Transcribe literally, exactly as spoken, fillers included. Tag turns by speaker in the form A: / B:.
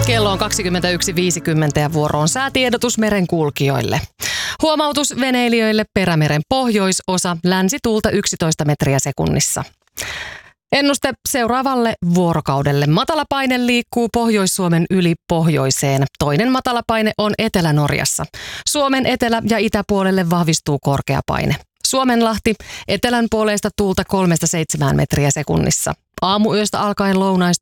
A: Kello on kaksikymmentäyksi viisikymmentä ja vuoroon säätiedotus merenkulkijoille. Huomautus veneilijöille Perämeren pohjoisosa, länsituulta yksitoista metriä sekunnissa. Ennuste seuraavalle vuorokaudelle. Matalapaine liikkuu Pohjois-Suomen yli pohjoiseen. Toinen matalapaine on Etelä-Norjassa. Suomen etelä- ja itäpuolelle vahvistuu korkeapaine. Suomenlahti, etelän puoleista tuulta kolmesta seitsemään metriä sekunnissa. Aamuyöstä alkaen lounais